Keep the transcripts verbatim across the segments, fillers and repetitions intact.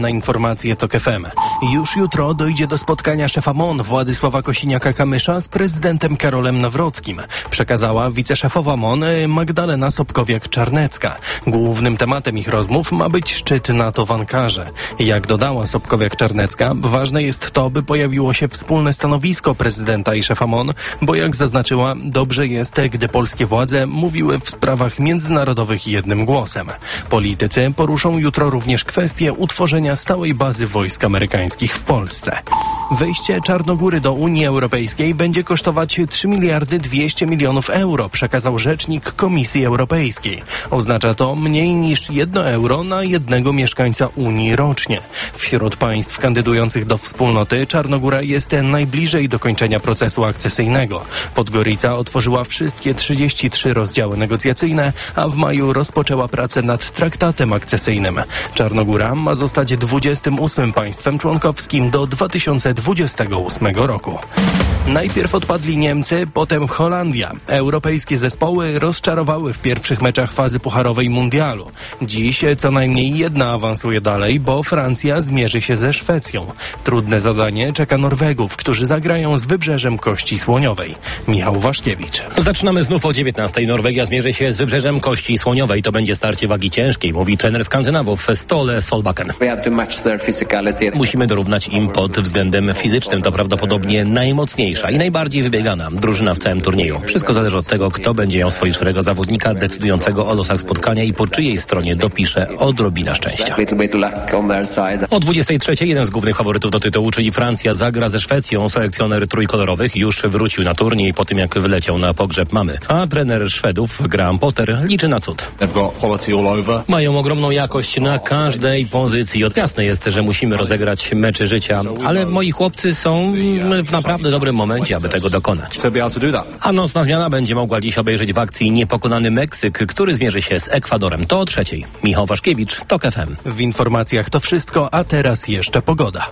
Na informacje TOK F M. Już jutro dojdzie do spotkania szefa M O N Władysława Kosiniaka-Kamysza z prezydentem Karolem Nawrockim, przekazała wiceszefowa M O N Magdalena Sobkowiak-Czarnecka. Głównym tematem ich rozmów ma być szczyt NATO w Ankarze. Jak dodała Sobkowiak-Czarnecka, ważne jest to, by pojawiło się wspólne stanowisko prezydenta i szefa M O N, bo jak zaznaczyła, dobrze jest, gdy polskie władze mówiły w sprawach międzynarodowych jednym głosem. Politycy poruszą jutro również kwestię utworzenia stałej bazy wojsk amerykańskich w Polsce. Wejście Czarnogóry do Unii Europejskiej będzie kosztować trzy miliardy dwieście milionów euro, przekazał rzecznik Komisji Europejskiej. Oznacza to mniej niż jedno euro na jednego mieszkańca Unii rocznie. Wśród państw kandydujących do wspólnoty Czarnogóra jest najbliżej dokończenia procesu akcesyjnego. Podgorica otworzyła wszystkie trzydzieści trzy rozdziały negocjacyjne, a w maju rozpoczęła pracę nad traktatem akcesyjnym. Czarnogóra ma zostać dwudziestym ósmym państwem członkowskim do dwa tysiące dwudziestego ósmego roku. Najpierw odpadli Niemcy, potem Holandia. Europejskie zespoły rozczarowały w pierwszych meczach fazy pucharowej mundialu. Dziś co najmniej jedna awansuje dalej, bo Francja zmierzy się ze Szwecją. Trudne zadanie czeka Norwegów, którzy zagrają z Wybrzeżem Kości Słoniowej. Michał Waszkiewicz. Zaczynamy znów o dziewiętnastej. Norwegia zmierzy się z Wybrzeżem Kości Słoniowej. To będzie starcie wagi ciężkiej, mówi trener Skandynawów Ståle Solbakken. Musimy dorównać im pod względem fizycznym. To prawdopodobnie najmocniejsza i najbardziej wybiegana drużyna w całym turnieju. Wszystko zależy od tego, kto będzie miał swojego zawodnika decydującego o losach spotkania i po czyjej stronie dopisze odrobina szczęścia. O dwudziestej trzeciej jeden z głównych faworytów do tytułu, czyli Francja, zagra ze Szwecją. Selekcjoner trójkolorowych już wrócił na turniej po tym, jak wyleciał na pogrzeb mamy. A trener Szwedów, Graham Potter, liczy na cud. Mają ogromną jakość na każdej pozycji. Jasne jest, że musimy rozegrać mecze życia, ale moi chłopcy są w naprawdę dobrym momencie, aby tego dokonać. A nocna zmiana będzie mogła dziś obejrzeć w akcji niepokonany Meksyk, który zmierzy się z Ekwadorem. To o trzeciej. Michał Waszkiewicz, TOK F M. W informacjach to wszystko, a teraz jeszcze pogoda.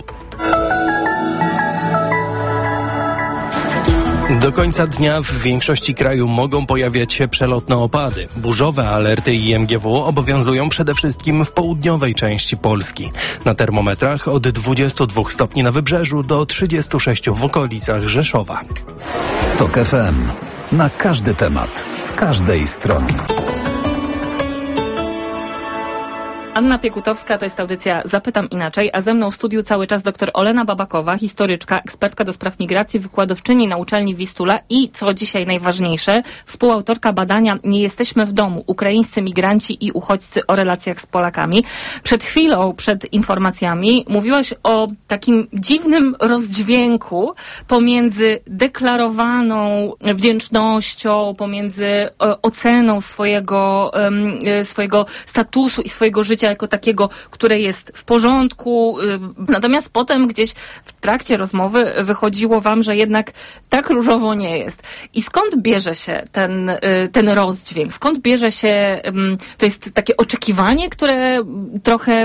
Do końca dnia w większości kraju mogą pojawiać się przelotne opady. Burzowe alerty I M G W obowiązują przede wszystkim w południowej części Polski. Na termometrach od dwudziestu dwóch stopni na wybrzeżu do trzydziestu sześciu w okolicach Rzeszowa. TOK F M. Na każdy temat, z każdej strony. Anna Piekutowska, to jest audycja Zapytam Inaczej, a ze mną w studiu cały czas dr Olena Babakowa, historyczka, ekspertka do spraw migracji, wykładowczyni na uczelni Wistula i, co dzisiaj najważniejsze, współautorka badania Nie jesteśmy w domu. Ukraińscy migranci i uchodźcy o relacjach z Polakami. Przed chwilą, przed informacjami mówiłaś o takim dziwnym rozdźwięku pomiędzy deklarowaną wdzięcznością, pomiędzy oceną swojego, swojego statusu i swojego życia jako takiego, które jest w porządku. Natomiast potem gdzieś w trakcie rozmowy wychodziło wam, że jednak tak różowo nie jest. I skąd bierze się ten, ten rozdźwięk? Skąd bierze się, to jest takie oczekiwanie, które trochę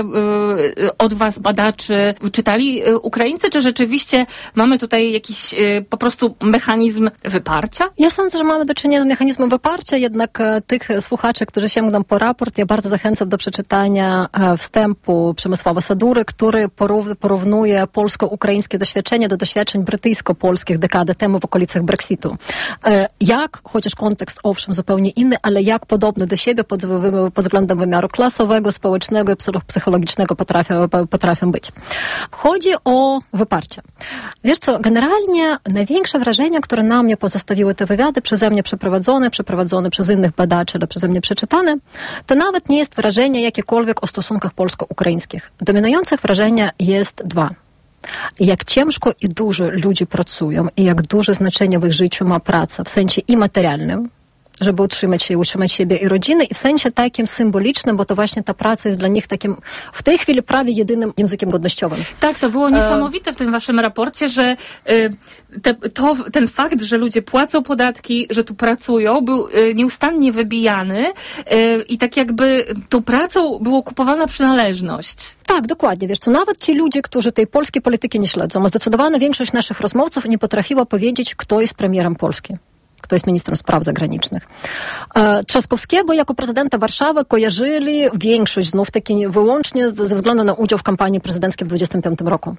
od was badaczy czytali Ukraińcy, czy rzeczywiście mamy tutaj jakiś po prostu mechanizm wyparcia? Ja sądzę, że mamy do czynienia z mechanizmem wyparcia, jednak tych słuchaczy, którzy sięgną po raport, ja bardzo zachęcam do przeczytania wstępu Przemysława Sadury, który porównuje polsko-ukraińskie doświadczenie do doświadczeń brytyjsko-polskich dekadę temu w okolicach Brexitu. Jak, chociaż kontekst owszem zupełnie inny, ale jak podobny do siebie pod, pod względem wymiaru klasowego, społecznego i psychologicznego potrafią, potrafią być. Chodzi o wyparcie. Wiesz co, generalnie największe wrażenie, które na mnie pozostawiły te wywiady, przeze mnie przeprowadzone, przeprowadzone przez innych badaczy, ale przeze mnie przeczytane, to nawet nie jest wrażenie jakiekolwiek o stosunkach polsko-ukraińskich. Dominujących wrażenia jest dwa. Jak ciężko i dużo ludzie pracują i jak duże znaczenie w ich życiu ma praca w sensie i materialnym, żeby utrzymać się i utrzymać siebie i rodziny, i w sensie takim symbolicznym, bo to właśnie ta praca jest dla nich takim w tej chwili prawie jedynym językiem godnościowym. Tak, to było niesamowite w tym waszym raporcie, że y, te, to, ten fakt, że ludzie płacą podatki, że tu pracują, był y, nieustannie wybijany y, i tak jakby tą pracą była kupowana przynależność. Tak, dokładnie. Wiesz co, nawet ci ludzie, którzy tej polskiej polityki nie śledzą, a zdecydowana większość naszych rozmówców nie potrafiła powiedzieć, kto jest premierem Polski. kto jest ministrem spraw zagranicznych. Trzaskowskiego jako prezydenta Warszawy kojarzyli większość znów taki wyłącznie ze względu na udział w kampanii prezydenckiej w dwudziestym piątym roku.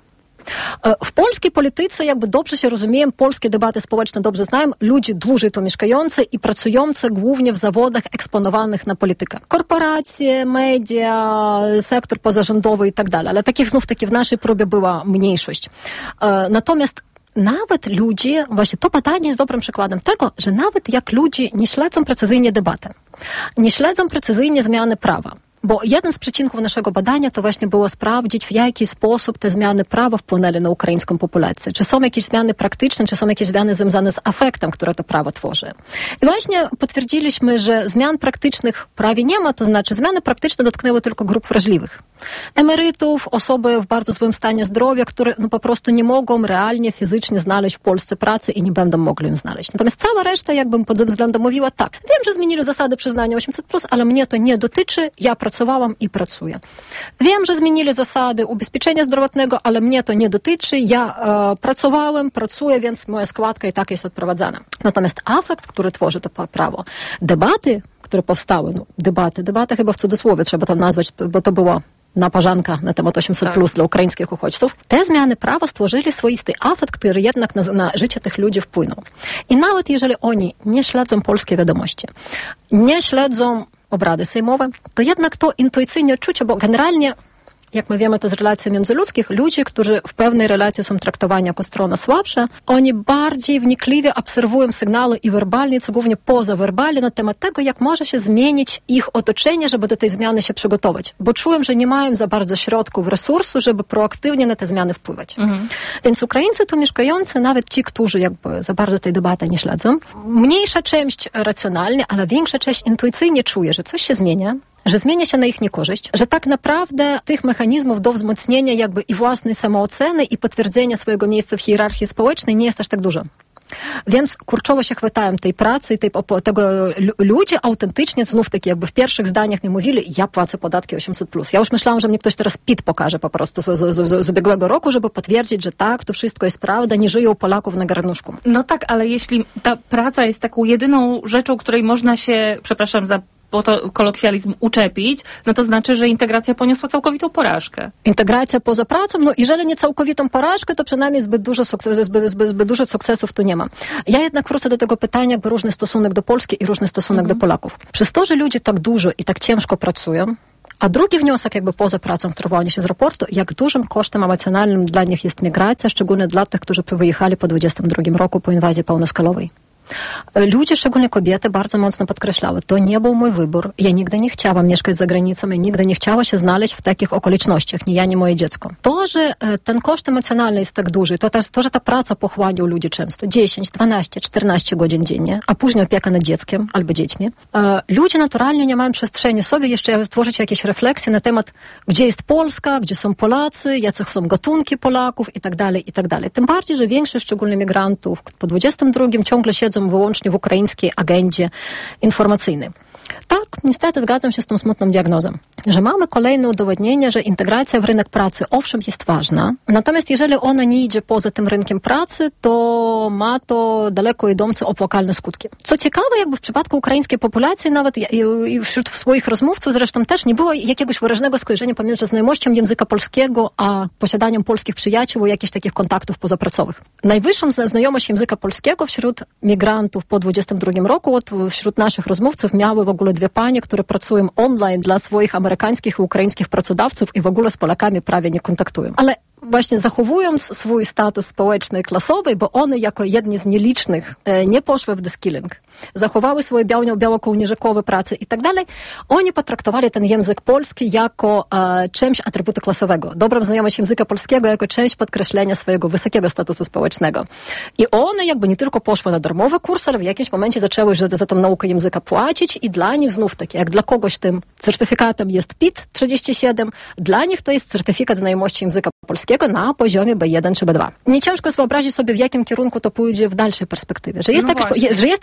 W polskiej polityce jakby dobrze się rozumiem, polskie debaty społeczne dobrze znają, ludzie dłużej tu mieszkający i pracujący głównie w zawodach eksponowanych na politykę. Korporacje, media, sektor pozarządowy i tak dalej, ale takich znów taki w naszej próbie była mniejszość. Natomiast nawet ludzie, właśnie to badanie jest dobrym przykładem tego, że nawet jak ludzie nie śledzą precyzyjnie debaty, nie śledzą precyzyjnie zmiany prawa, bo jeden z przecinków naszego badania to właśnie było sprawdzić, w jaki sposób te zmiany prawa wpłynęły na ukraińską populację. Czy są jakieś zmiany praktyczne, czy są jakieś zmiany związane z afektem, które to prawo tworzy. I właśnie potwierdziliśmy, że zmian praktycznych prawie nie ma, to znaczy zmiany praktyczne dotknęły tylko grup wrażliwych. Emerytów, osoby w bardzo złym stanie zdrowia, które no, po prostu nie mogą realnie, fizycznie znaleźć w Polsce pracy i nie będą mogli ją znaleźć. Natomiast cała reszta, jakbym pod tym względem mówiła, tak, wiem, że zmienili zasady przyznania osiemset plus, ale mnie to nie dotyczy, ja pracowałam i pracuję. Wiem, że zmienili zasady ubezpieczenia zdrowotnego, ale mnie to nie dotyczy, ja e, pracowałem, pracuję, więc moja składka i tak jest odprowadzana. Natomiast afekt, który tworzy to prawo, debaty, które powstały, no, debaty, debaty chyba w cudzysłowie trzeba to nazwać, bo to była naparzanka na temat osiemset plus tak. dla ukraińskich uchodźców. Te zmiany prawa stworzyli swoisty afekt, który jednak na, na życie tych ludzi wpłynął. I nawet jeżeli oni nie śledzą polskie wiadomości, nie śledzą obrady sejmowe, to jednak to intuicyjnie czucie, bo generalnie, jak my wiemy, to z relacji międzyludzkich, ludzie, którzy w pewnej relacji są traktowani jako strona słabsza, oni bardziej wnikliwie obserwują sygnały i werbalne, co głównie pozawerbalne na temat tego, jak może się zmienić ich otoczenie, żeby do tej zmiany się przygotować. Bo czułem, że nie mają za bardzo środków, resursu, żeby proaktywnie na te zmiany wpływać. Mhm. Więc Ukraińcy tu mieszkający, nawet ci, którzy jakby za bardzo tej debaty nie śledzą, mniejsza część racjonalnie, ale większa część intuicyjnie czuje, że coś się zmienia, że zmienia się na ich niekorzyść, że tak naprawdę tych mechanizmów do wzmocnienia jakby i własnej samooceny i potwierdzenia swojego miejsca w hierarchii społecznej nie jest aż tak dużo. Więc kurczowo się chwytałem tej pracy i tej, tego ludzie autentycznie, znów takie jakby w pierwszych zdaniach mi mówili, ja płacę podatki osiemset plus. Ja już myślałam, że mnie ktoś teraz P I T pokaże po prostu z, z, z, z ubiegłego roku, żeby potwierdzić, że tak, to wszystko jest prawda, nie żyją Polaków na garnuszku. No tak, ale jeśli ta praca jest taką jedyną rzeczą, której można się, przepraszam za bo to kolokwializm, uczepić, no to znaczy, że integracja poniosła całkowitą porażkę. Integracja poza pracą, no jeżeli nie całkowitą porażkę, to przynajmniej zbyt dużo, sukces, zbyt, zbyt, zbyt dużo sukcesów tu nie ma. Ja jednak wrócę do tego pytania, jakby różny stosunek do Polski i różny stosunek mhm. do Polaków. Przez to, że ludzie tak dużo i tak ciężko pracują, a drugi wniosek jakby poza pracą, który wyłania się z raportu, jak dużym kosztem emocjonalnym dla nich jest migracja, szczególnie dla tych, którzy wyjechali po dwudziestym drugim roku po inwazji pełnoskalowej. Ludzie, szczególnie kobiety, bardzo mocno podkreślały, to nie był mój wybór. Ja nigdy nie chciałam mieszkać za granicą, ja nigdy nie chciała się znaleźć w takich okolicznościach, nie ja, nie moje dziecko. To, że ten koszt emocjonalny jest tak duży, to, to że ta praca pochłania u ludzi często dziesięć, dwanaście, czternaście godzin dziennie, a później opieka nad dzieckiem albo dziećmi, ludzie naturalnie nie mają przestrzeni sobie jeszcze stworzyć jakieś refleksje na temat, gdzie jest Polska, gdzie są Polacy, jacy są gatunki Polaków i tak dalej, i tak dalej. Tym bardziej, że większość, szczególnie migrantów, po dwudziestym drugim ciągle siedzą wyłącznie w ukraińskiej agendzie informacyjnej. Tak, niestety zgadzam się z tą smutną diagnozą, że mamy kolejne udowodnienie, że integracja w rynek pracy owszem jest ważna, natomiast jeżeli ona nie idzie poza tym rynkiem pracy, to ma to daleko idące opłakalne skutki. Co ciekawe, jakby w przypadku ukraińskiej populacji, nawet i wśród swoich rozmówców zresztą też nie było jakiegoś wyraźnego skojarzenia pomiędzy znajomością języka polskiego, a posiadaniem polskich przyjaciół i jakichś takich kontaktów pozapracowych. Najwyższą znajomość języka polskiego wśród migrantów po dwudziestym drugim roku, od, wśród naszych rozmówców miały w ogóle dwie panie, które pracują online dla swoich amerykańskich i ukraińskich pracodawców i w ogóle z Polakami prawie nie kontaktują. Ale właśnie zachowując swój status społeczny i klasowy, bo one jako jedni z nielicznych e, nie poszły w deskilling, zachowały swoje biało-kołnierzykowe prace i tak dalej, oni potraktowali ten język polski jako e, część atrybutu klasowego. Dobrą znajomość języka polskiego jako część podkreślenia swojego wysokiego statusu społecznego. I one jakby nie tylko poszły na darmowy kurs, ale w jakimś momencie zaczęły za, za tą naukę języka płacić i dla nich znów takie, jak dla kogoś tym certyfikatem jest P I T trzydzieści siedem, dla nich to jest certyfikat znajomości języka polskiego na poziomie B jeden czy B dwa. Nie ciężko jest wyobrazić sobie, w jakim kierunku to pójdzie w dalszej perspektywie. Że jest, no jakaś, że jest jakaś populacja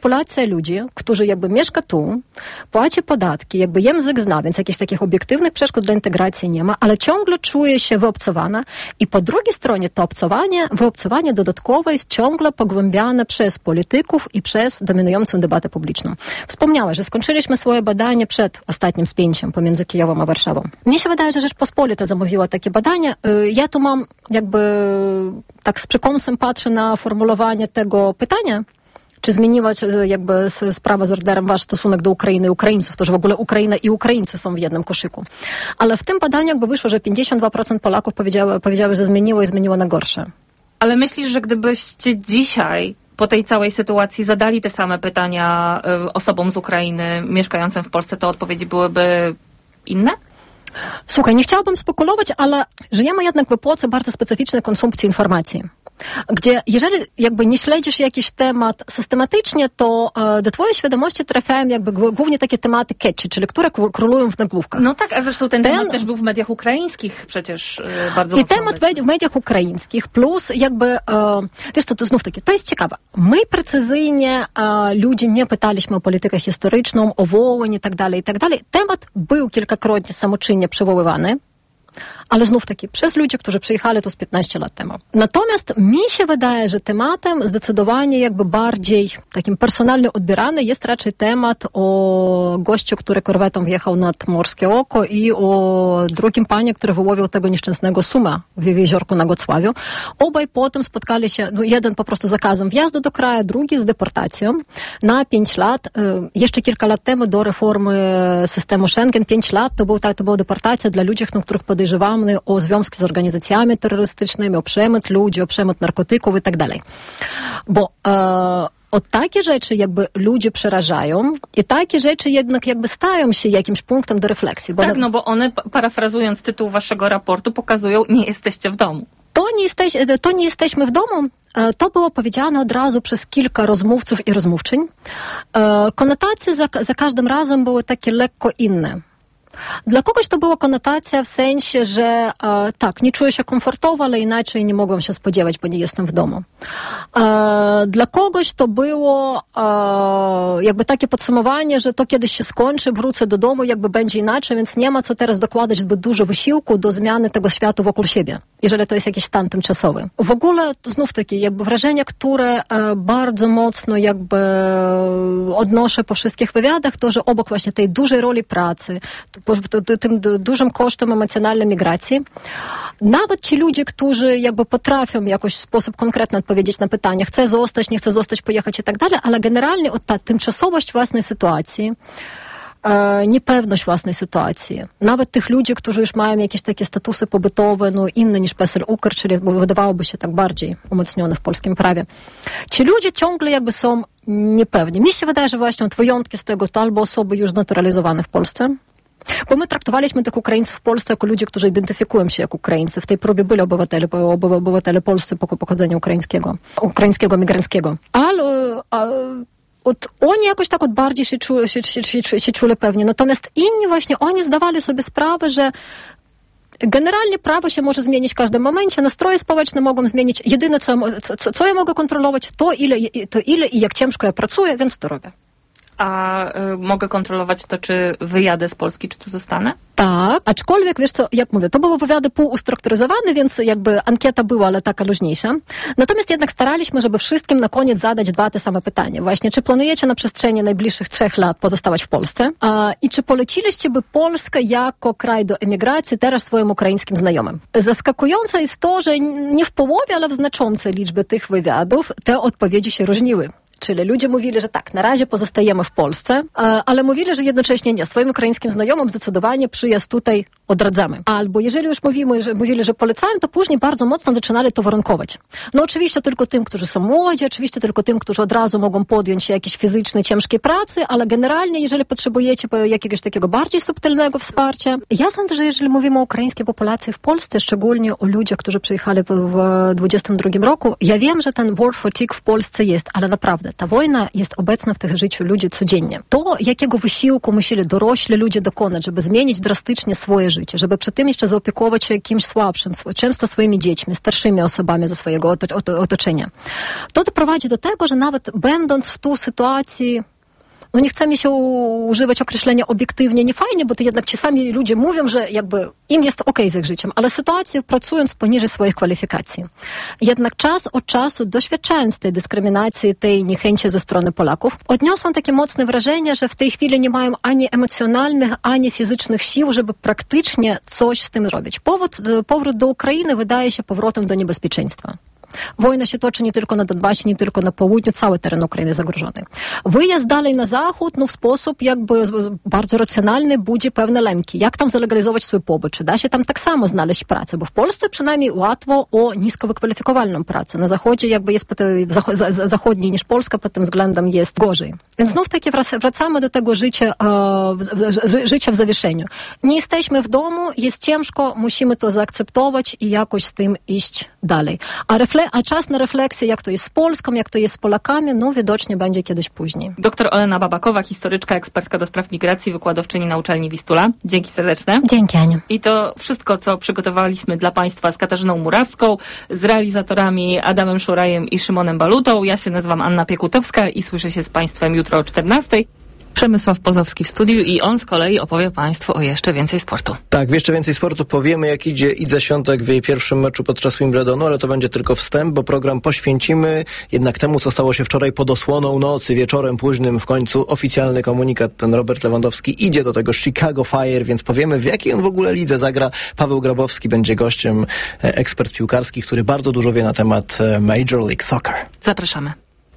populacja ludzi, którzy jakby mieszka tu, płaci podatki, jakby język zna, więc jakichś takich obiektywnych przeszkód dla integracji nie ma, ale ciągle czuje się wyobcowana i po drugiej stronie to obcowanie, wyobcowanie dodatkowe jest ciągle pogłębiane przez polityków i przez dominującą debatę publiczną. Wspomniałeś, że skończyliśmy swoje badanie przed ostatnim spięciem pomiędzy Kijowem a Warszawą. Mnie się wydaje, że Rzeczpospolita zamówiła takie badanie. Ja tu mam jakby tak z przekąsem patrzę na formułowanie tego pytania, czy zmieniła się jakby sprawa z orderem wasz stosunek do Ukrainy i Ukraińców, to że w ogóle Ukraina i Ukraińcy są w jednym koszyku. Ale w tym badaniu jakby wyszło, że pięćdziesiąt dwa procent Polaków powiedziały, powiedziały, że zmieniło i zmieniło na gorsze. Ale myślisz, że gdybyście dzisiaj po tej całej sytuacji zadali te same pytania y, osobom z Ukrainy mieszkającym w Polsce, to odpowiedzi byłyby inne? Słuchaj, nie chciałabym spekulować, ale żyjemy jednak w epoce bardzo specyficznej konsumpcji informacji, gdzie jeżeli jakby nie śledzisz jakiś temat systematycznie, to e, do twojej świadomości trafiają jakby głównie takie tematy catchy, czyli które królują w nagłówkach. No tak, a zresztą ten, ten temat też był w mediach ukraińskich przecież e, bardzo mocno. I temat w, w mediach ukraińskich, plus jakby, e, wiesz co, to znów takie, to jest ciekawe. My precyzyjnie e, ludzi nie pytaliśmy o politykę historyczną, o Wołyń i tak dalej, i tak dalej. Temat był kilkakrotnie samoczynnie przywoływany, ale znów taki przez ludzi, którzy przyjechali tu z piętnaście lat temu. Natomiast mi się wydaje, że tematem zdecydowanie jakby bardziej takim personalnie odbierany jest raczej temat o gościu, który korwetą wjechał nad Morskie Oko i o drugim panie, który wyłowił tego nieszczęsnego suma w jeziorku na Gocławiu. Obaj potem spotkali się, no jeden po prostu zakazem wjazdu do kraju, drugi z deportacją na pięć lat. Jeszcze kilka lat temu do reformy systemu Schengen, pięć lat to, był, to była deportacja dla ludzi, no, których podejrzewamy o związki z organizacjami terrorystycznymi, o przemyt ludzi, o przemyt narkotyków i tak dalej. Bo e, o takie rzeczy jakby ludzie przerażają i takie rzeczy jednak jakby stają się jakimś punktem do refleksji. Bo tak, one, no bo one, parafrazując tytuł waszego raportu, pokazują, nie jesteście w domu. To nie, jesteś, to nie jesteśmy w domu. To było powiedziane od razu przez kilka rozmówców i rozmówczyń. Konotacje za, za każdym razem były takie lekko inne. Dla kogoś to była konotacja w sensie, że e, tak, nie czuję się komfortowo, ale inaczej nie mogłam się spodziewać, bo nie jestem w domu. E, dla kogoś to było e, jakby takie podsumowanie, że to kiedyś się skończy, wrócę do domu, jakby będzie inaczej, więc nie ma co teraz dokładać zbyt dużo wysiłku do zmiany tego świata wokół siebie, jeżeli to jest jakiś stan tymczasowy. W ogóle to znów takie jakby wrażenie, które e, bardzo mocno jakby odnoszę po wszystkich wywiadach, to, że obok właśnie tej dużej roli pracy, tym dużym kosztem emocjonalnej migracji. Nawet ci ludzie, którzy jakby potrafią jakoś w sposób konkretny odpowiedzieć na pytania, chcę zostać, nie chcę zostać, pojechać i tak dalej, ale generalnie ta tymczasowość własnej sytuacji, e, niepewność własnej sytuacji, nawet tych ludzi, którzy już mają jakieś takie statusy pobytowe, no inne niż PESEL-UKR, czyli wydawałoby się tak bardziej umocnione w polskim prawie. Ci ludzie ciągle jakby są niepewni. Mi się wydaje, że właśnie od wyjątki z tego to albo osoby już znaturalizowane w Polsce, bo my traktowaliśmy tych Ukraińców w Polsce jako ludzi, którzy identyfikują się jako Ukraińcy. W tej próbie byli obywatele, obywatele polscy po pochodzeniu ukraińskiego, ukraińskiego, migranckiego. Ale a, od, oni jakoś tak od bardziej się czuli, się, się, się, się czuli pewnie. Natomiast inni właśnie, oni zdawali sobie sprawę, że generalnie prawo się może zmienić w każdym momencie, nastroje społeczne mogą zmienić. Jedyne, co, co, co ja mogę kontrolować, to ile, to ile i jak ciężko ja pracuję, więc to robię. A y, mogę kontrolować to, czy wyjadę z Polski, czy tu zostanę? Tak, aczkolwiek, wiesz co, jak mówię, to były wywiady półustrukturyzowane, więc jakby ankieta była, ale taka luźniejsza. Natomiast jednak staraliśmy, żeby wszystkim na koniec zadać dwa te same pytania. Właśnie, czy planujecie na przestrzeni najbliższych trzech lat pozostawać w Polsce? A, I czy poleciliście by Polskę jako kraj do emigracji teraz swoim ukraińskim znajomym? Zaskakujące jest to, że nie w połowie, ale w znaczącej liczbie tych wywiadów te odpowiedzi się różniły. Czyli ludzie mówili, że tak, na razie pozostajemy w Polsce, ale mówili, że jednocześnie nie. Swoim ukraińskim znajomym zdecydowanie przyjazd tutaj odradzamy. Albo jeżeli już mówimy, że, mówili, że polecają, to później bardzo mocno zaczynali to warunkować. No oczywiście tylko tym, którzy są młodzi, oczywiście tylko tym, którzy od razu mogą podjąć się jakiejś fizycznej, ciężkiej pracy, ale generalnie, jeżeli potrzebujecie jakiegoś takiego bardziej subtelnego wsparcia. Ja sądzę, że jeżeli mówimy o ukraińskiej populacji w Polsce, szczególnie o ludziach, którzy przyjechali w dwudziestym drugim roku, ja wiem, że ten war fatigue w Polsce jest, ale naprawdę naprawdę, ta wojna jest obecna w tych życiu ludzi codziennie. To, jakiego wysiłku musieli dorośli ludzie dokonać, żeby zmienić drastycznie swoje życie, żeby przy tym jeszcze zaopiekować się kimś słabszym, często swoimi dziećmi, starszymi osobami ze swojego otoczenia. To doprowadzi do tego, że nawet będąc w tu sytuacji, no nie chcemy się używać określenia obiektywnie, nie fajnie, bo to jednak czasami ludzie mówią, że jakby im jest okej z ich życiem, ale sytuacja pracując poniżej swoich kwalifikacji. Jednak czas od czasu, doświadczając tej dyskryminacji, tej niechęci ze strony Polaków, odniosłam takie mocne wrażenie, że w tej chwili nie mają ani emocjonalnych, ani fizycznych sił, żeby praktycznie coś z tym robić. Powód, powrót do Ukrainy wydaje się powrotem do niebezpieczeństwa. Wojna się toczy nie tylko na Donbasie, nie tylko na południu, cały teren Ukrainy zagrożony. Wyjazd dalej na zachód, no w sposób jakby bardzo racjonalny budzi pewne lęki. Jak tam zalegalizować swój pobyt? Czy da się tam tak samo znaleźć pracę? Bo w Polsce przynajmniej łatwo o nisko wykwalifikowaną pracę. Na zachodzie jakby jest zachodniej niż Polska, pod tym względem jest gorzej. Więc znów takie wracamy do tego życia, e, życia w zawieszeniu. Nie jesteśmy w domu, jest ciężko, musimy to zaakceptować i jakoś z tym iść dalej. A refle- A czas na refleksję, jak to jest z Polską, jak to jest z Polakami, no widocznie będzie kiedyś później. Doktor Olena Babakowa, historyczka, ekspertka do spraw migracji, wykładowczyni na uczelni Wistula. Dzięki serdeczne. Dzięki, Aniu. I to wszystko, co przygotowaliśmy dla Państwa z Katarzyną Murawską, z realizatorami Adamem Szurajem i Szymonem Balutą. Ja się nazywam Anna Piekutowska i słyszę się z Państwem jutro o czternastej. Przemysław Pozowski w studiu i on z kolei opowie Państwu o jeszcze więcej sportu. Tak, w jeszcze więcej sportu powiemy, jak idzie Idze Świątek w jej pierwszym meczu podczas Wimbledonu, ale to będzie tylko wstęp, bo program poświęcimy jednak temu, co stało się wczoraj pod osłoną nocy, wieczorem późnym w końcu oficjalny komunikat. Ten Robert Lewandowski idzie do tego Chicago Fire, więc powiemy, w jakiej on w ogóle lidze zagra. Paweł Grabowski będzie gościem, ekspert piłkarski, który bardzo dużo wie na temat Major League Soccer. Zapraszamy.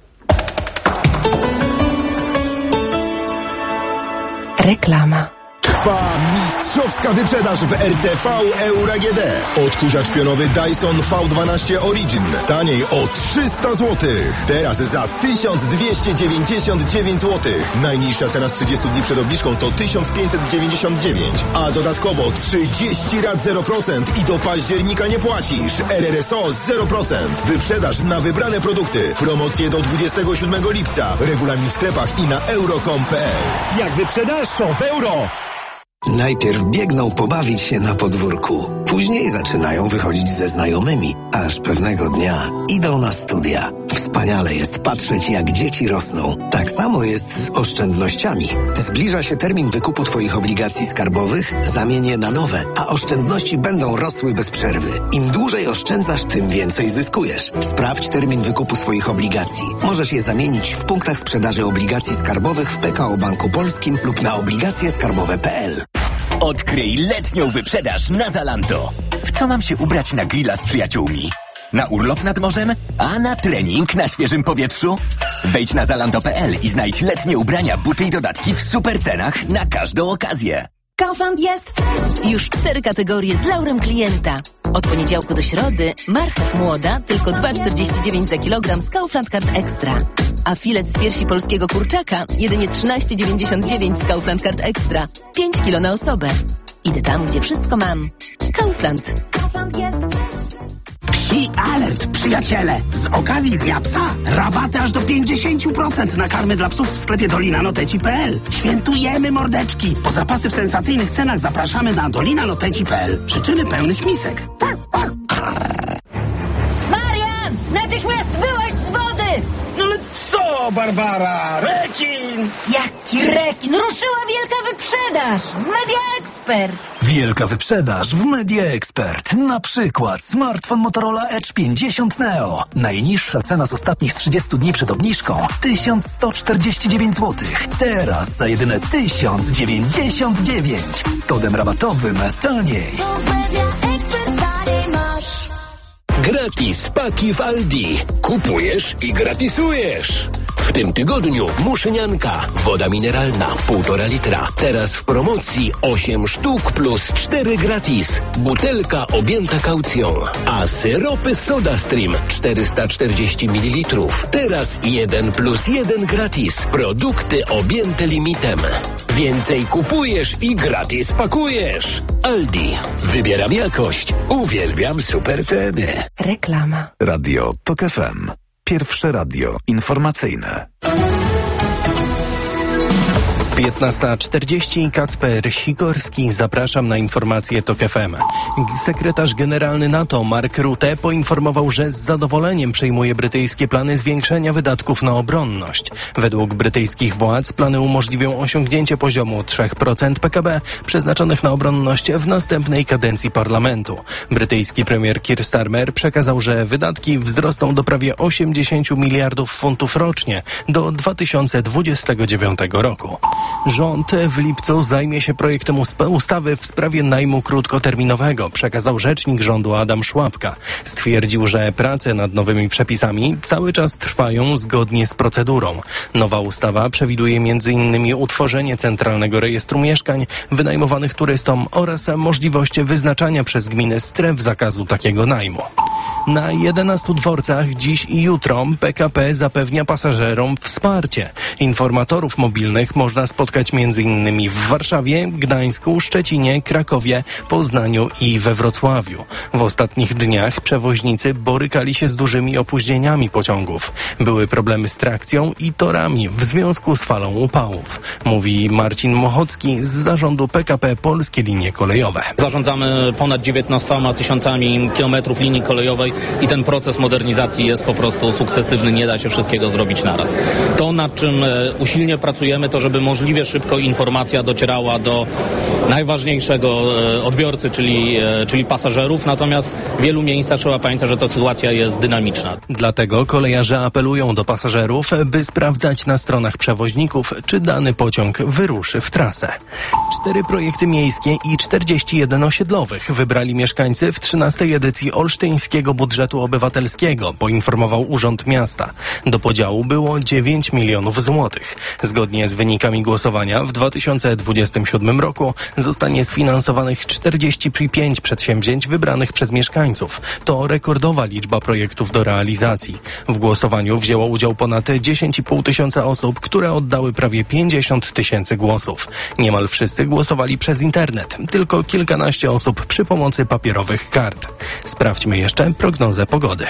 Reklama. Trwa mistrzowska wyprzedaż w R T V Euro A G D. Odkurzacz pionowy Dyson V dwanaście Origin. Taniej o trzysta złotych. Teraz za tysiąc dwieście dziewięćdziesiąt dziewięć złotych. Najniższa cena z trzydziestu dni przed obniżką to tysiąc pięćset dziewięćdziesiąt dziewięć. A dodatkowo trzydzieści rat zero procent i do października nie płacisz. R R S O zero procent. Wyprzedaż na wybrane produkty. Promocje do dwudziestego siódmego lipca. Regulamin w sklepach i na euro kropka com kropka p l. Jak wyprzedaż, to w euro. Najpierw biegną pobawić się na podwórku, później zaczynają wychodzić ze znajomymi, aż pewnego dnia idą na studia. Wspaniale jest patrzeć, jak dzieci rosną. Tak samo jest z oszczędnościami. Zbliża się termin wykupu Twoich obligacji skarbowych, zamień je na nowe, a oszczędności będą rosły bez przerwy. Im dłużej oszczędzasz, tym więcej zyskujesz. Sprawdź termin wykupu swoich obligacji. Możesz je zamienić w punktach sprzedaży obligacji skarbowych w P K O Banku Polskim lub na obligacje skarbowe kropka p l. Odkryj letnią wyprzedaż na Zalando. W co mam się ubrać na grilla z przyjaciółmi? Na urlop nad morzem? A na trening na świeżym powietrzu? Wejdź na zalando kropka p l i znajdź letnie ubrania, buty i dodatki w super cenach na każdą okazję. Kaufland jest już cztery kategorie z laurem klienta. Od poniedziałku do środy marchew młoda tylko dwa czterdzieści dziewięć za kilogram z Kaufland Card Extra. A filet z piersi polskiego kurczaka jedynie trzynaście dziewięćdziesiąt dziewięć z Kaufland Card Extra. pięć kilo na osobę. Idę tam, gdzie wszystko mam. Kaufland. Kaufland jest. Psi alert, przyjaciele! Z okazji Dnia Psa rabaty aż do pięćdziesiąt procent na karmy dla psów w sklepie dolina noteci kropka p l. Świętujemy, mordeczki! Po zapasy w sensacyjnych cenach zapraszamy na dolina noteci kropka p l. Życzymy pełnych misek. Marian! Natychmiast wyłaź z wody! No ale co, Barbara? Rekin! Jaki rekin? Ruszyła wielka wyprzedaż w Media Expert. Wielka wyprzedaż w Media Expert. Na przykład smartfon Motorola Edge pięćdziesiąt Neo. Najniższa cena z ostatnich trzydziestu dni przed obniżką tysiąc sto czterdzieści dziewięć złotych. Teraz za jedyne tysiąc dziewięćdziesiąt dziewięć. Z kodem rabatowym taniej. Gratis paki w Aldi. Kupujesz i gratisujesz. W tym tygodniu muszynianka, woda mineralna, półtora litra. Teraz w promocji osiem sztuk plus cztery gratis. Butelka objęta kaucją. A syropy SodaStream czterysta czterdzieści mililitrów. Teraz jeden plus jeden gratis. Produkty objęte limitem. Więcej kupujesz i gratis pakujesz. Aldi. Wybieram jakość. Uwielbiam super ceny. Reklama. Radio Tok F M. Pierwsze radio informacyjne. piętnasta czterdzieści, Kacper Sikorski, zapraszam na informacje TOK F M. Sekretarz generalny NATO Mark Rutte poinformował, że z zadowoleniem przyjmuje brytyjskie plany zwiększenia wydatków na obronność. Według brytyjskich władz plany umożliwią osiągnięcie poziomu trzy procent P K B przeznaczonych na obronność w następnej kadencji parlamentu. Brytyjski premier Keir Starmer przekazał, że wydatki wzrosną do prawie osiemdziesiąt miliardów funtów rocznie do dwa tysiące dwudziestego dziewiątego roku. Rząd w lipcu zajmie się projektem ustawy w sprawie najmu krótkoterminowego, przekazał rzecznik rządu Adam Szłapka. Stwierdził, że prace nad nowymi przepisami cały czas trwają zgodnie z procedurą. Nowa ustawa przewiduje między innymi utworzenie Centralnego Rejestru Mieszkań wynajmowanych turystom oraz możliwość wyznaczania przez gminy stref zakazu takiego najmu. Na jedenastu dworcach dziś i jutro P K P zapewnia pasażerom wsparcie. Informatorów mobilnych można spotkać między innymi w Warszawie, Gdańsku, Szczecinie, Krakowie, Poznaniu i we Wrocławiu. W ostatnich dniach przewoźnicy borykali się z dużymi opóźnieniami pociągów. Były problemy z trakcją i torami w związku z falą upałów, mówi Marcin Mochocki z zarządu P K P Polskie Linie Kolejowe. Zarządzamy ponad dziewiętnastoma tysiącami kilometrów linii kolejowej i ten proces modernizacji jest po prostu sukcesywny, nie da się wszystkiego zrobić naraz. To, nad czym usilnie pracujemy, to żeby możliwie szybko informacja docierała do najważniejszego odbiorcy, czyli, czyli pasażerów, natomiast w wielu miejscach trzeba pamiętać, że ta sytuacja jest dynamiczna. Dlatego kolejarze apelują do pasażerów, by sprawdzać na stronach przewoźników, czy dany pociąg wyruszy w trasę. Cztery projekty miejskie i czterdzieści jeden osiedlowych wybrali mieszkańcy w trzynastej edycji Olsztyńskiego Budżetu Obywatelskiego, poinformował Urząd Miasta. Do podziału było dziewięć milionów złotych. Zgodnie z wynikami głosowania w dwa tysiące dwudziestym siódmym roku zostanie sfinansowanych czterdzieści pięć przedsięwzięć wybranych przez mieszkańców. To rekordowa liczba projektów do realizacji. W głosowaniu wzięło udział ponad dziesięć i pół tysiąca osób, które oddały prawie pięćdziesiąt tysięcy głosów. Niemal wszyscy głosowali przez internet, tylko kilkanaście osób przy pomocy papierowych kart. Sprawdźmy jeszcze prognozę pogody.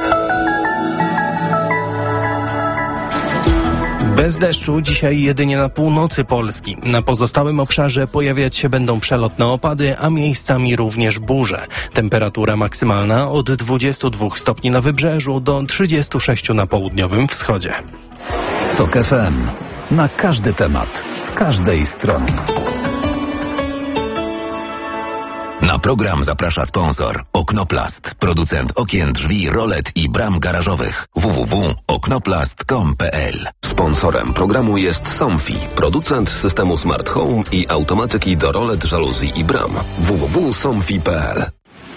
Bez deszczu dzisiaj jedynie na północy Polski. Na pozostałym obszarze pojawiać się będą przelotne opady, a miejscami również burze. Temperatura maksymalna od dwudziestu dwóch stopni na wybrzeżu do trzydziestu sześciu na południowym wschodzie. TOK F M. Na każdy temat, z każdej strony. Na program zaprasza sponsor Oknoplast, producent okien, drzwi, rolet i bram garażowych. w w w kropka oknoplast kropka com kropka p l. Sponsorem programu jest Somfy, producent systemu Smart Home i automatyki do rolet, żaluzji i bram. w w w kropka somfy kropka p l.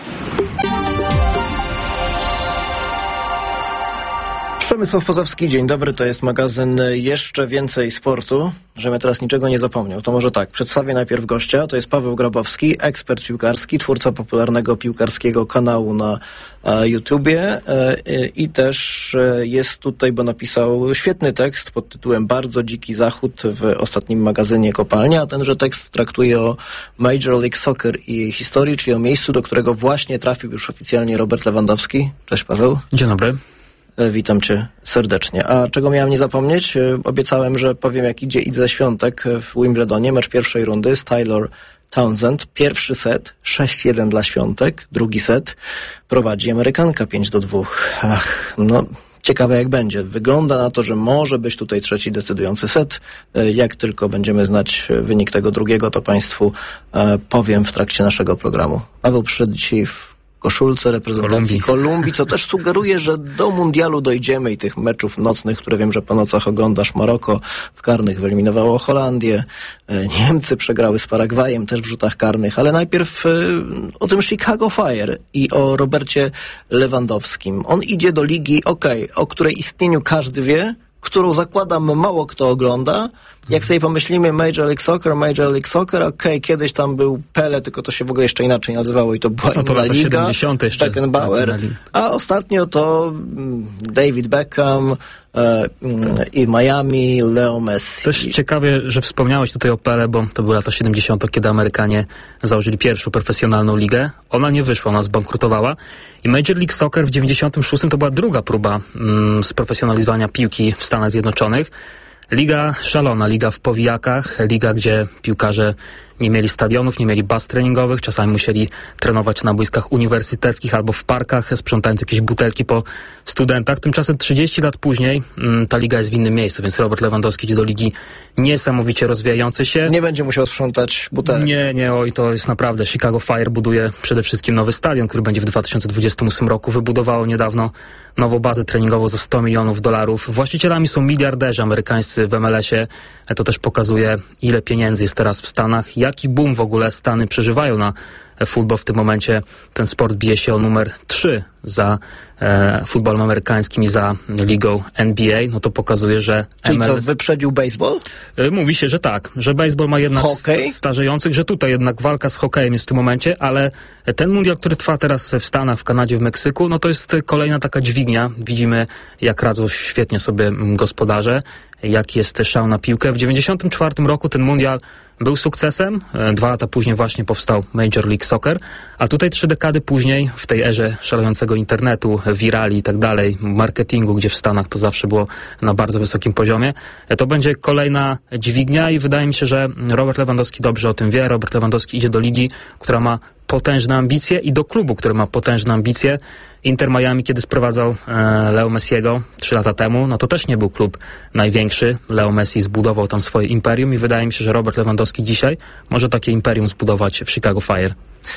Przemysław Pozowski, dzień dobry, to jest magazyn Jeszcze Więcej Sportu. Żebym teraz niczego nie zapomniał, to może tak, przedstawię najpierw gościa, to jest Paweł Grabowski, ekspert piłkarski, twórca popularnego piłkarskiego kanału na e, YouTubie e, i też e, jest tutaj, bo napisał świetny tekst pod tytułem Bardzo dziki zachód w ostatnim magazynie Kopalnia, a tenże tekst traktuje o Major League Soccer i jej historii, czyli o miejscu, do którego właśnie trafił już oficjalnie Robert Lewandowski. Cześć Paweł. Dzień dobry. Witam cię serdecznie. A czego miałem nie zapomnieć? Obiecałem, że powiem, jak idzie Idze Świątek w Wimbledonie. Mecz pierwszej rundy z Taylor Townsend. Pierwszy set sześć jeden dla Świątek. Drugi set prowadzi Amerykanka pięć do dwóch. Ach, no... Ciekawe jak będzie. Wygląda na to, że może być tutaj trzeci decydujący set. Jak tylko będziemy znać wynik tego drugiego, to Państwu powiem w trakcie naszego programu. Paweł przyszedł dzisiaj w koszulce reprezentacji Kolumbii. Kolumbii, co też sugeruje, że do mundialu dojdziemy i tych meczów nocnych, które wiem, że po nocach oglądasz. Maroko w karnych wyeliminowało Holandię, Niemcy przegrały z Paragwajem też w rzutach karnych, ale najpierw o tym Chicago Fire i o Robercie Lewandowskim. On idzie do ligi, okej, okay, o której istnieniu każdy wie, którą zakładam mało kto ogląda, jak sobie pomyślimy Major League Soccer, Major League Soccer, okej, okay, kiedyś tam był Pele, tylko to się w ogóle jeszcze inaczej nazywało i to była no to inna liga, siedemdziesiąte jeszcze Beckenbauer, a ostatnio to David Beckham e, i Miami, Leo Messi. Też ciekawie, że wspomniałeś tutaj o Pele, bo to były lata siedemdziesiąte, kiedy Amerykanie założyli pierwszą profesjonalną ligę. Ona nie wyszła, ona zbankrutowała i Major League Soccer w dziewięćdziesiątym szóstym to była druga próba mm, sprofesjonalizowania piłki w Stanach Zjednoczonych. Liga szalona, liga w powijakach, liga, gdzie piłkarze nie mieli stadionów, nie mieli baz treningowych, czasami musieli trenować na boiskach uniwersyteckich albo w parkach, sprzątając jakieś butelki po studentach. Tymczasem trzydzieści lat później mm, ta liga jest w innym miejscu, więc Robert Lewandowski idzie do ligi niesamowicie rozwijającej się. Nie będzie musiał sprzątać butelek. Nie, nie, oj, to jest naprawdę. Chicago Fire buduje przede wszystkim nowy stadion, który będzie w dwa tysiące dwudziestym ósmym roku. Wybudowało niedawno nową bazę treningową za sto milionów dolarów. Właścicielami są miliarderzy amerykańscy w M L S-ie. To też pokazuje, ile pieniędzy jest teraz w Stanach. Jaki boom w ogóle Stany przeżywają na futbol w tym momencie. Ten sport bije się o numer trzy za e, futbolem amerykańskim i za ligą N B A. No to pokazuje, że Czyli M L S... to wyprzedził baseball? E, mówi się, że tak. Że baseball ma jednak Hokej? starzejących, że tutaj jednak walka z hokejem jest w tym momencie, ale ten mundial, który trwa teraz w Stanach, w Kanadzie, w Meksyku, no to jest kolejna taka dźwignia. Widzimy, jak radzą świetnie sobie gospodarze, jaki jest szał na piłkę. W dziewięćdziesiątym czwartym roku ten mundial był sukcesem. Dwa lata później właśnie powstał Major League Soccer, a tutaj trzy dekady później, w tej erze szalejącego internetu, wirali i tak dalej, marketingu, gdzie w Stanach to zawsze było na bardzo wysokim poziomie, to będzie kolejna dźwignia i wydaje mi się, że Robert Lewandowski dobrze o tym wie. Robert Lewandowski idzie do ligi, która ma potężne ambicje i do klubu, który ma potężne ambicje. Inter Miami, kiedy sprowadzał e, Leo Messiego trzy lata temu, no to też nie był klub największy. Leo Messi zbudował tam swoje imperium i wydaje mi się, że Robert Lewandowski dzisiaj może takie imperium zbudować w Chicago Fire.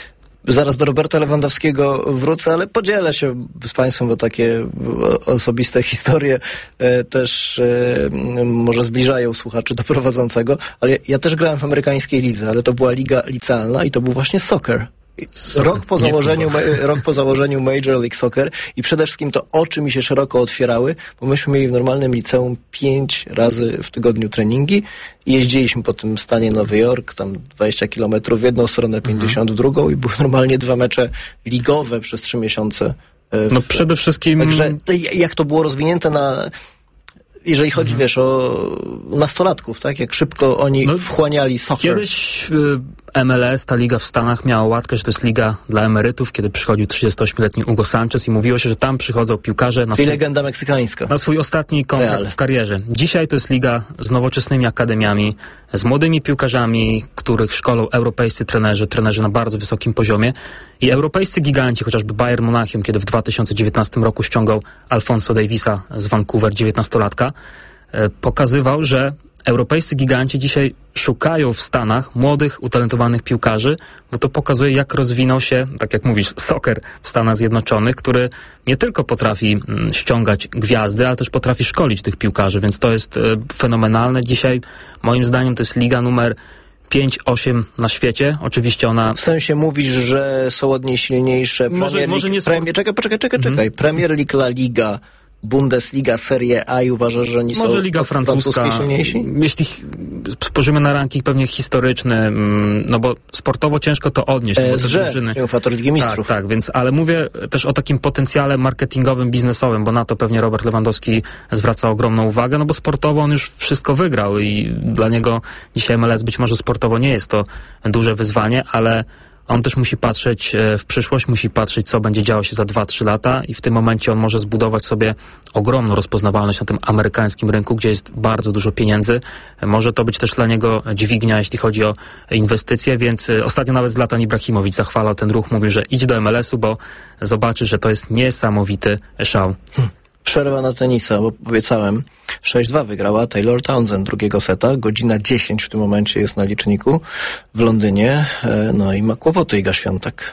Zaraz do Roberta Lewandowskiego wrócę, ale podzielę się z Państwem, bo takie osobiste historie e, też e, może zbliżają słuchaczy do prowadzącego, ale ja, ja też grałem w amerykańskiej lidze, ale to była liga licealna i to był właśnie soccer. Rok po, założeniu, rok po założeniu Major League Soccer i przede wszystkim to oczy mi się szeroko otwierały, bo myśmy mieli w normalnym liceum pięć razy w tygodniu treningi i jeździliśmy po tym stanie Nowy Jork, tam dwadzieścia kilometrów w jedną stronę, pięćdziesiąt w drugą i były normalnie dwa mecze ligowe przez trzy miesiące. W... No przede wszystkim... Także jak to było rozwinięte na... Jeżeli chodzi, mhm. wiesz, o nastolatków, tak? Jak szybko oni no, wchłaniali soccer. Kiedyś y, M L S, ta liga w Stanach miała łatkę, że to jest liga dla emerytów, kiedy przychodził trzydziestoośmioletni Hugo Sanchez i mówiło się, że tam przychodzą piłkarze na swój, legenda meksykańska. Na swój ostatni kontrakt Real. w karierze. Dzisiaj to jest liga z nowoczesnymi akademiami, z młodymi piłkarzami, których szkolą europejscy trenerzy, trenerzy na bardzo wysokim poziomie i europejscy giganci, chociażby Bayern Monachium, kiedy w dwa tysiące dziewiętnastym roku ściągał Alfonso Davisa z Vancouver, dziewiętnastolatka, pokazywał, że europejscy giganci dzisiaj szukają w Stanach młodych, utalentowanych piłkarzy, bo to pokazuje, jak rozwinął się, tak jak mówisz, soccer w Stanach Zjednoczonych, który nie tylko potrafi ściągać gwiazdy, ale też potrafi szkolić tych piłkarzy, więc to jest fenomenalne. Dzisiaj, moim zdaniem, to jest liga numer pięć osiem na świecie. Oczywiście ona... W sensie mówisz, że są od niej silniejsze Premier może, League, może nie Premier... Czekaj, poczekaj, czekaj, mhm. czekaj. Premier League, La Liga, Bundesliga, Serie A i uważasz, że oni Może są Liga Francuska, silniejsi? Jeśli spojrzymy na ranking pewnie historyczny, no bo sportowo ciężko to odnieść. E, Zrze, triumfator Ligi Mistrzów. Tak, tak, więc, ale mówię też o takim potencjale marketingowym, biznesowym, bo na to pewnie Robert Lewandowski zwraca ogromną uwagę, no bo sportowo on już wszystko wygrał i dla niego dzisiaj M L S być może sportowo nie jest to duże wyzwanie, ale on też musi patrzeć w przyszłość, musi patrzeć, co będzie działo się za dwa trzy lata i w tym momencie on może zbudować sobie ogromną rozpoznawalność na tym amerykańskim rynku, gdzie jest bardzo dużo pieniędzy. Może to być też dla niego dźwignia, jeśli chodzi o inwestycje, więc ostatnio nawet Zlatan Ibrahimowicz zachwalał ten ruch, mówił, że idź do M L S-u, bo zobaczy, że to jest niesamowity szał. Hmm. Przerwa na tenisa, bo obiecałem. sześć dwa wygrała Taylor Townsend drugiego seta. Godzina dziesięć w tym momencie jest na liczniku w Londynie. No i ma kłopoty Iga Świątek.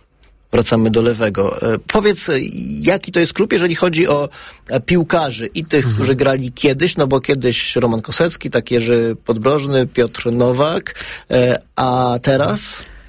Wracamy do lewego. Powiedz, jaki to jest klub, jeżeli chodzi o piłkarzy i tych, mhm. którzy grali kiedyś, no bo kiedyś Roman Kosecki, tak Jerzy Podbrożny, Piotr Nowak, a teraz...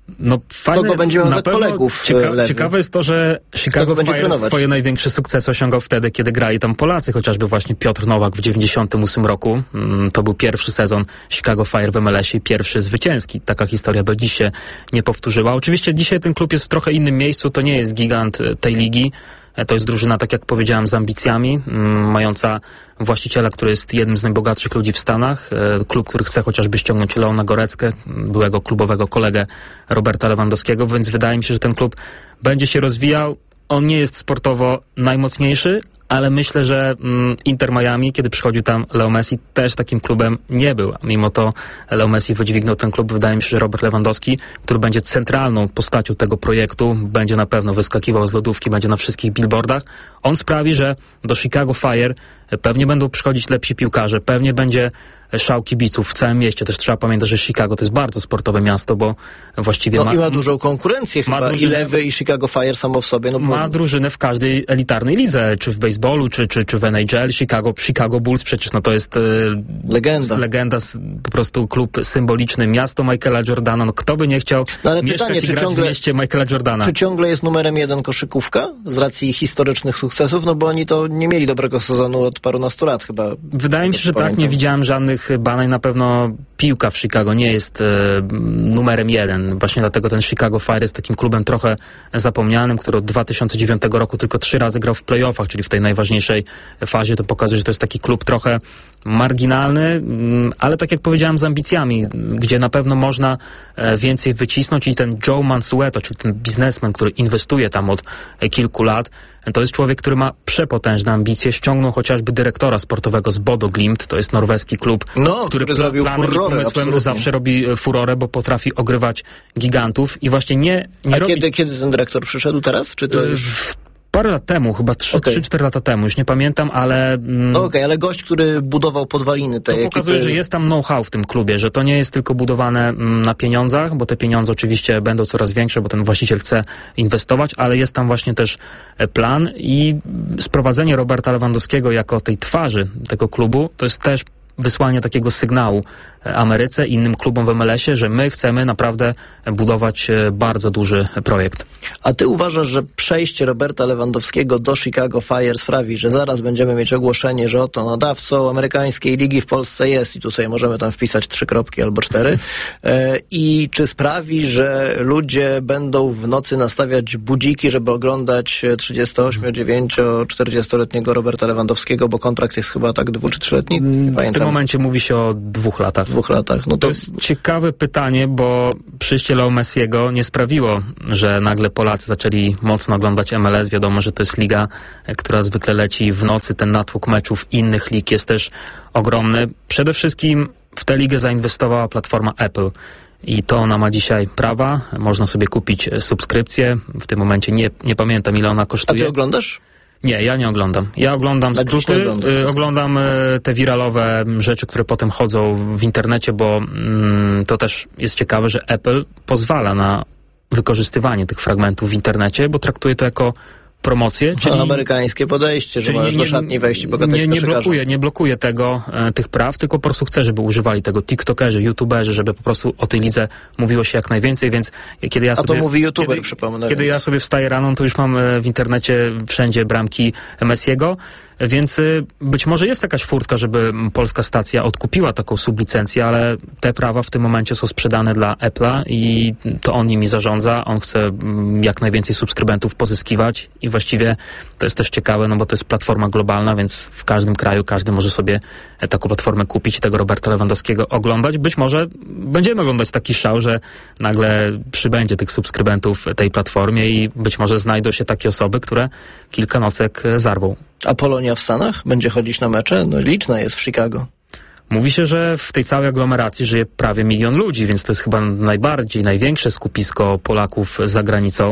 No fajne, kogo będzie miał na za pewno kolegów cieka- Ciekawe jest to, że Chicago Fire trenować? swoje największe sukcesy osiągał wtedy, kiedy grali tam Polacy, chociażby właśnie Piotr Nowak w dziewięćdziesiątym ósmym roku. To był pierwszy sezon Chicago Fire w M L S-ie, pierwszy zwycięski. Taka historia do dziś się nie powtórzyła. Oczywiście dzisiaj ten klub jest w trochę innym miejscu, to nie jest gigant tej ligi. To jest drużyna, tak jak powiedziałem, z ambicjami, mająca właściciela, który jest jednym z najbogatszych ludzi w Stanach. Klub, który chce chociażby ściągnąć Leona Goreckę, byłego klubowego kolegę Roberta Lewandowskiego, więc wydaje mi się, że ten klub będzie się rozwijał. On nie jest sportowo najmocniejszy, ale myślę, że mm, Inter Miami, kiedy przychodził tam Leo Messi, też takim klubem nie był. Mimo to Leo Messi wydźwignął ten klub. Wydaje mi się, że Robert Lewandowski, który będzie centralną postacią tego projektu, będzie na pewno wyskakiwał z lodówki, będzie na wszystkich billboardach. On sprawi, że do Chicago Fire pewnie będą przychodzić lepsi piłkarze, pewnie będzie szał kibiców w całym mieście. Też trzeba pamiętać, że Chicago to jest bardzo sportowe miasto, bo właściwie no ma... i ma dużą konkurencję ma chyba drużynę, i Lewy, i Chicago Fire samo w sobie. No bo... Ma drużynę w każdej elitarnej lidze, czy w baseballu, czy, czy, czy w N H L. Chicago, Chicago Bulls przecież no to jest e, legenda, legenda, po prostu klub symboliczny, miasto Michaela Jordana. No kto by nie chciał no, ale mieszkać pytanie, i czy grać ciągle, w mieście Michaela Jordana. Czy ciągle jest numerem jeden koszykówka z racji historycznych sukcesów? No bo oni to nie mieli dobrego sezonu od parunastu lat chyba. Wydaje mi się, że pamiętam. tak. Nie widziałem żadnych badań. Na pewno piłka w Chicago nie jest e, numerem jeden. Właśnie dlatego ten Chicago Fire jest takim klubem trochę zapomnianym, który od dwa tysiące dziewiątego roku tylko trzy razy grał w playoffach, czyli w tej najważniejszej fazie. To pokazuje, że to jest taki klub trochę marginalny, ale tak jak powiedziałem, z ambicjami, gdzie na pewno można więcej wycisnąć i ten Joe Mansueto, czyli ten biznesmen, który inwestuje tam od kilku lat, to jest człowiek, który ma przepotężne ambicje. Ściągnął chociażby dyrektora sportowego z Bodo Glimt, to jest norweski klub, no, który, który zrobił furorę, zawsze robi furorę, bo potrafi ogrywać gigantów i właśnie nie, nie A robi... kiedy, kiedy ten dyrektor przyszedł teraz? Czy to już... Parę lat temu, chyba trzy cztery okay. lata temu, już nie pamiętam, ale... Mm, no okej, okay, ale gość, który budował podwaliny tej To pokazuje, ekipy... że jest tam know-how w tym klubie, że to nie jest tylko budowane mm, na pieniądzach, bo te pieniądze oczywiście będą coraz większe, bo ten właściciel chce inwestować, ale jest tam właśnie też plan i sprowadzenie Roberta Lewandowskiego jako tej twarzy tego klubu, to jest też wysłanie takiego sygnału Ameryce, innym klubom w M L S-ie, że my chcemy naprawdę budować bardzo duży projekt. A ty uważasz, że przejście Roberta Lewandowskiego do Chicago Fire sprawi, że zaraz będziemy mieć ogłoszenie, że oto nadawcą amerykańskiej ligi w Polsce jest i tu sobie możemy tam wpisać trzy kropki albo cztery e, i czy sprawi, że ludzie będą w nocy nastawiać budziki, żeby oglądać trzydziesto-osiem, dziewięć, czterdziestoletniego Roberta Lewandowskiego, bo kontrakt jest chyba tak dwu czy trzyletni? W tym momencie mówi się o dwóch latach. Dwóch latach. No to... to jest ciekawe pytanie, bo przyjście Leo Messiego nie sprawiło, że nagle Polacy zaczęli mocno oglądać M L S. Wiadomo, że to jest liga, która zwykle leci w nocy. Ten natłok meczów innych lig jest też ogromny. Przede wszystkim w tę ligę zainwestowała platforma Apple. I to ona ma dzisiaj prawa. Można sobie kupić subskrypcję. W tym momencie nie, nie pamiętam, ile ona kosztuje. A ty oglądasz? Nie, ja nie oglądam. Ja oglądam Na skróty, y, oglądam y, te wiralowe rzeczy, które potem chodzą w internecie, bo y, to też jest ciekawe, że Apple pozwala na wykorzystywanie tych fragmentów w internecie, bo traktuje to jako promocję. Czyli no, amerykańskie podejście, że możesz do szatni wejść i pogadać nie, nie blokuje, nie blokuje tego, e, tych praw, tylko po prostu chce, żeby używali tego tiktokerzy, youtuberzy, żeby po prostu o tej lidze mówiło się jak najwięcej, więc kiedy ja sobie... A to mówi youtuber, kiedy, przypomnę. Kiedy więc. ja sobie wstaję rano, to już mam w internecie wszędzie bramki Messiego, więc być może jest jakaś furtka, żeby polska stacja odkupiła taką sublicencję, ale te prawa w tym momencie są sprzedane dla Apple'a i to on nimi zarządza. On chce jak najwięcej subskrybentów pozyskiwać i właściwie to jest też ciekawe, no bo to jest platforma globalna, więc w każdym kraju każdy może sobie taką platformę kupić i tego Roberta Lewandowskiego oglądać. Być może będziemy oglądać taki szał, że nagle przybędzie tych subskrybentów tej platformie i być może znajdą się takie osoby, które kilka nocek zarwą. A Polonia w Stanach będzie chodzić na mecze? No liczna jest w Chicago. Mówi się, że w tej całej aglomeracji żyje prawie milion ludzi, więc to jest chyba najbardziej, największe skupisko Polaków za granicą.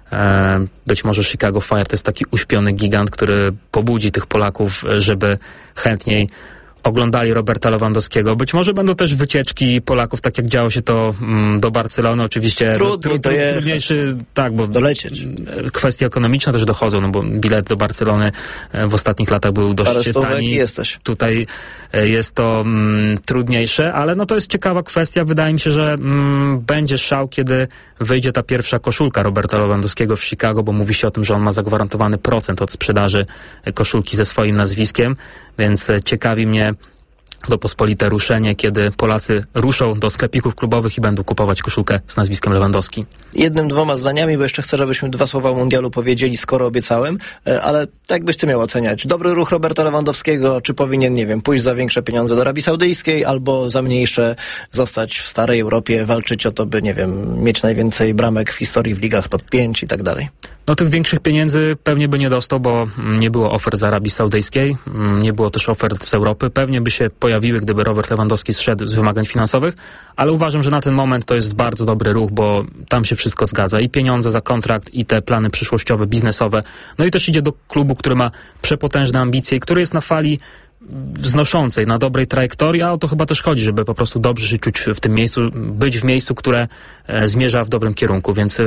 E, być może Chicago Fire to jest taki uśpiony gigant, który pobudzi tych Polaków, żeby chętniej oglądali Roberta Lewandowskiego. Być może będą też wycieczki Polaków, tak jak działo się to mm, do Barcelony. Oczywiście Trudniej tru, tru, trudniejszy, tak, bo dolecieć. Kwestie ekonomiczne też dochodzą, no bo bilet do Barcelony w ostatnich latach był dość tani. Jesteś. Tutaj jest to mm, trudniejsze, ale no to jest ciekawa kwestia. Wydaje mi się, że mm, będzie szał, kiedy wyjdzie ta pierwsza koszulka Roberta Lewandowskiego w Chicago, bo mówi się o tym, że on ma zagwarantowany procent od sprzedaży koszulki ze swoim nazwiskiem, więc ciekawi mnie to pospolite ruszenie, kiedy Polacy ruszą do sklepików klubowych i będą kupować koszulkę z nazwiskiem Lewandowski. Jednym, dwoma zdaniami, bo jeszcze chcę, żebyśmy dwa słowa o mundialu powiedzieli, skoro obiecałem, ale jak byś ty miał oceniać? Dobry ruch Roberta Lewandowskiego, czy powinien, nie wiem, pójść za większe pieniądze do Arabii Saudyjskiej, albo za mniejsze zostać w starej Europie, walczyć o to, by, nie wiem, mieć najwięcej bramek w historii w ligach top pięć i tak dalej? No tych większych pieniędzy pewnie by nie dostał, bo nie było ofert z Arabii Saudyjskiej, nie było też ofert z Europy. Pewnie by się pojawiły, gdyby Robert Lewandowski zszedł z wymagań finansowych, ale uważam, że na ten moment to jest bardzo dobry ruch, bo tam się wszystko zgadza. I pieniądze za kontrakt, i te plany przyszłościowe, biznesowe. No i też idzie do klubu, który ma przepotężne ambicje i który jest na fali wznoszącej, na dobrej trajektorii, a o to chyba też chodzi, żeby po prostu dobrze się czuć w tym miejscu, być w miejscu, które e, zmierza w dobrym kierunku, więc e,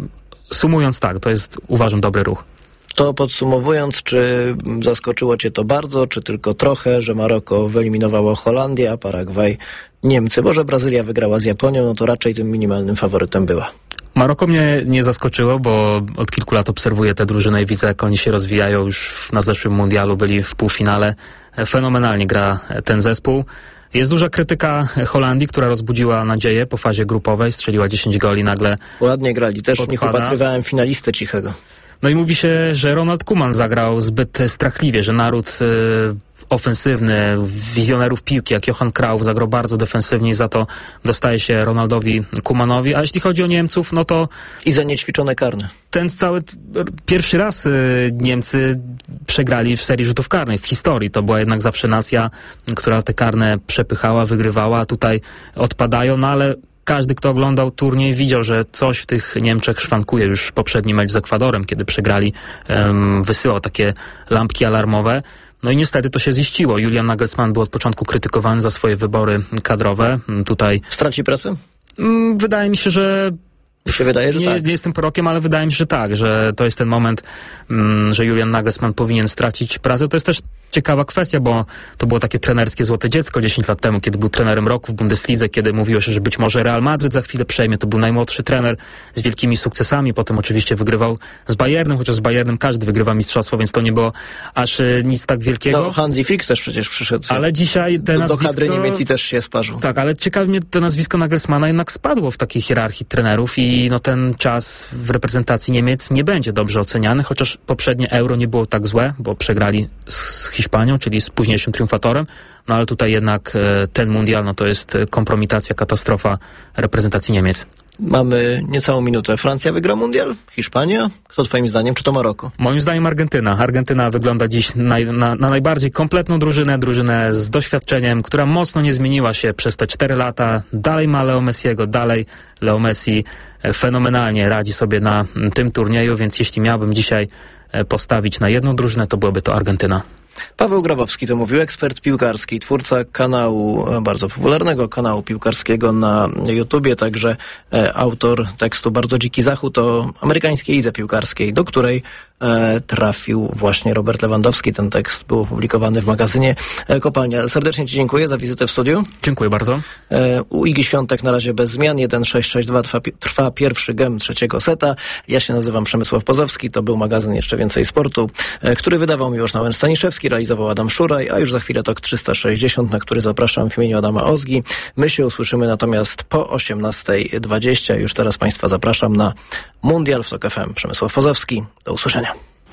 sumując tak, to jest, uważam, dobry ruch. To podsumowując, czy zaskoczyło cię to bardzo, czy tylko trochę, że Maroko wyeliminowało Holandię, a Paragwaj Niemcy, bo że Brazylia wygrała z Japonią, no to raczej tym minimalnym faworytem była. Maroko mnie nie zaskoczyło, bo od kilku lat obserwuję te drużyny i widzę, jak oni się rozwijają. Już na zeszłym mundialu byli w półfinale. Fenomenalnie gra ten zespół. Jest duża krytyka Holandii, która rozbudziła nadzieję po fazie grupowej, strzeliła dziesięć goli, nagle ładnie grali, też w nich podpada. upatrywałem finalistę cichego. No i mówi się, że Ronald Koeman zagrał zbyt strachliwie, że naród y, ofensywny, wizjonerów piłki, jak Johan Cruyff, zagrał bardzo defensywnie i za to dostaje się Ronaldowi Koemanowi. A jeśli chodzi o Niemców, no to... I za niećwiczone karne. Ten cały... Pierwszy raz y, Niemcy przegrali w serii rzutów karnych w historii. To była jednak zawsze nacja, która te karne przepychała, wygrywała, a tutaj odpadają, no ale każdy, kto oglądał turniej, widział, że coś w tych Niemczech szwankuje. Już poprzedni mecz z Ekwadorem, kiedy przegrali, um, wysyłał takie lampki alarmowe. No i niestety to się ziściło. Julian Nagelsmann był od początku krytykowany za swoje wybory kadrowe. Tutaj... Straci pracę? Um, wydaje mi się, że... Mi się wydaje, że nie, tak. Nie jestem prorokiem, ale wydaje mi się, że tak, że to jest ten moment, um, że Julian Nagelsmann powinien stracić pracę. To jest też ciekawa kwestia, bo to było takie trenerskie złote dziecko dziesięć lat temu, kiedy był trenerem roku w Bundeslidze, kiedy mówiło się, że być może Real Madryt za chwilę przejmie. To był najmłodszy trener z wielkimi sukcesami. Potem oczywiście wygrywał z Bayernem, chociaż z Bayernem każdy wygrywa mistrzostwo, więc to nie było aż y, nic tak wielkiego. No, Hansi Flick też przecież przyszedł. Ale dzisiaj te do, nazwisko... do kadry niemieckiej też się sparzył. Tak, ale ciekawi mnie, to nazwisko Nagelsmana jednak spadło w takiej hierarchii trenerów i no ten czas w reprezentacji Niemiec nie będzie dobrze oceniany, chociaż poprzednie Euro nie było tak złe, bo przegrali z Hiszpanią, czyli z późniejszym triumfatorem, no ale tutaj jednak e, ten mundial, no to jest kompromitacja, katastrofa reprezentacji Niemiec. Mamy niecałą minutę. Francja wygra mundial? Hiszpania? Kto twoim zdaniem? Czy to Maroko? Moim zdaniem Argentyna. Argentyna wygląda dziś naj, na, na najbardziej kompletną drużynę, drużynę z doświadczeniem, która mocno nie zmieniła się przez te cztery lata. Dalej ma Leo Messiego, dalej Leo Messi fenomenalnie radzi sobie na tym turnieju, więc jeśli miałbym dzisiaj postawić na jedną drużynę, to byłaby to Argentyna. Paweł Grabowski to mówił, ekspert piłkarski, twórca kanału, bardzo popularnego kanału piłkarskiego na YouTubie, także e, autor tekstu Bardzo Dziki Zachód o amerykańskiej lidze piłkarskiej, do której e, trafił właśnie Robert Lewandowski. Ten tekst był opublikowany w magazynie e, Kopalnia. Serdecznie ci dziękuję za wizytę w studiu. Dziękuję bardzo. E, u Igi Świątek na razie bez zmian. jeden sześć sześć dwa trwa, trwa pierwszy gem trzeciego seta. Ja się nazywam Przemysław Pozowski. To był magazyn Jeszcze Więcej Sportu, e, który wydawał Miłosz Nałęcz-Staniszewski, realizował Adam Szuraj, a już za chwilę Tok trzysta sześćdziesiąt, na który zapraszam w imieniu Adama Ozgi. My się usłyszymy natomiast po osiemnastej dwadzieścia. Już teraz Państwa zapraszam na Mundial w Tok F M. Przemysław Pozowski. Do usłyszenia.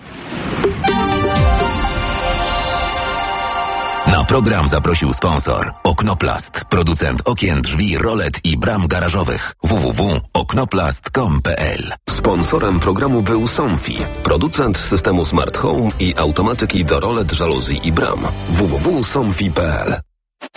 Na program zaprosił sponsor Oknoplast, producent okien, drzwi, rolet i bram garażowych. w w w kropka oknoplast kropka com kropka p l. Sponsorem programu był Somfi, producent systemu Smart Home i automatyki do rolet, żaluzji i bram. w w w kropka somfi kropka p l.